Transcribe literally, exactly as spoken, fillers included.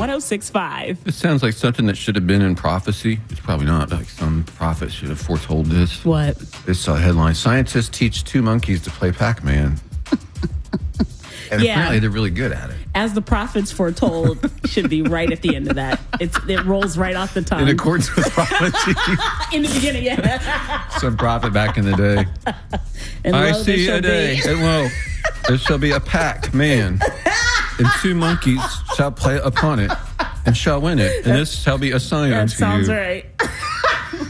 one oh six point five. It sounds like something that should have been in prophecy. It's probably not. Like some prophet should have foretold this. What? This uh, headline: Scientists teach two monkeys to play Pac-Man. And Yeah. apparently they're really good at it. As the prophets foretold, should be right at the end of that. It's It rolls right off the tongue. In accordance with prophecy. In the beginning, yeah. Some prophet back in the day. And I lo, there see shall a day, be- and lo, there shall be a Pac-Man, and two monkeys shall play upon it, and shall win it, and this shall be a sign That unto sounds you. right.